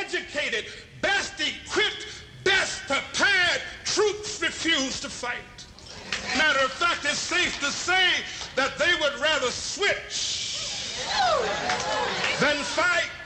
educated, best equipped, best prepared troops refuse to fight. Matter of fact, it's safe to say that they would rather switch than fight.